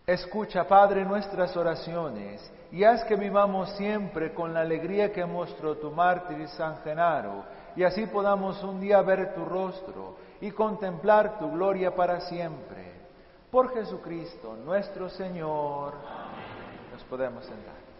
Escucha, Padre, nuestras oraciones y haz que vivamos siempre con la alegría que mostró tu mártir San Genaro, y así podamos un día ver tu rostro y contemplar tu gloria para siempre. Por Jesucristo nuestro Señor. Amén. Nos podemos sentar.